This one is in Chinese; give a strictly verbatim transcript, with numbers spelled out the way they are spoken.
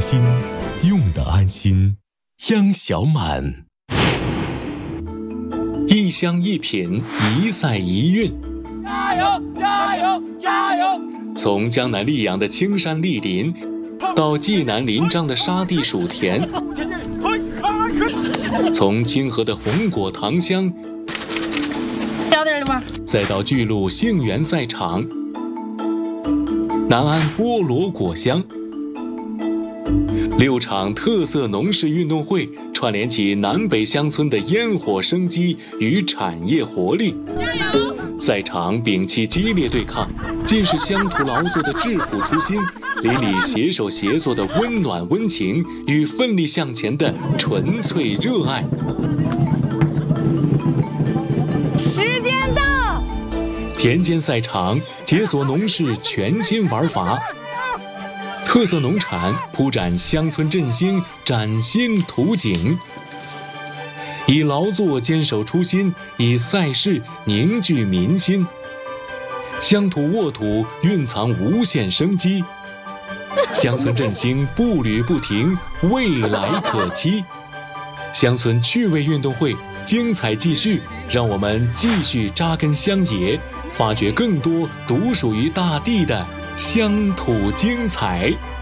心，用得安心。香小满， 一香一品，一赛一韵。 加油！加油！加油！ 从江南溧阳的青山绿林，到济南临漳的沙地薯田，从清河的红果糖香，再到巨鹿杏园赛场，南安菠萝果香。六场特色农事运动会串联起南北乡村的烟火生机与产业活力。赛场摒弃激烈对抗，尽是乡土劳作的质朴初心，邻里携手协作的温暖温情与奋力向前的纯粹热爱。 时间到！ 田间赛场解锁农事全新玩法，特色农产铺展乡村振兴崭新图景。以劳作坚守初心，以赛事凝聚民心。乡土沃土蕴藏无限生机，乡村振兴步履不停，未来可期。乡村趣味运动会精彩继续，让我们继续扎根乡野，发掘更多独属于大地的乡土精彩。